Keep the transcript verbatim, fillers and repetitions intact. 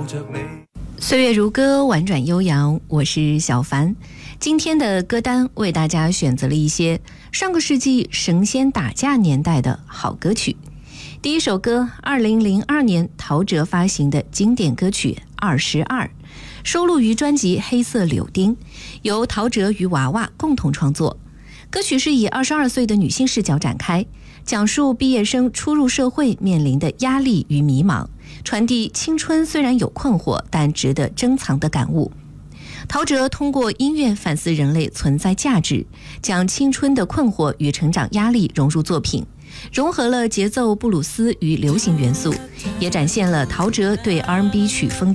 岁月如歌，婉转悠扬，我是小凡。今天的歌单为大家选择了一些上个世纪神仙打架年代的好歌曲。第一首歌，二零零二年陶喆发行的经典歌曲《二十二》，收录于专辑《黑色柳丁》，由陶喆与娃娃共同创作。歌曲是以二十二岁的女性视角展开，讲述毕业生初入社会面临的压力与迷茫，传递青春虽然有困惑，但值得珍藏的感悟。陶喆通过音乐反思人类存在价值，将青春的困惑与成长压力融入作品，融合了节奏布鲁斯与流行元素，也展现了陶喆对 R and B 曲风的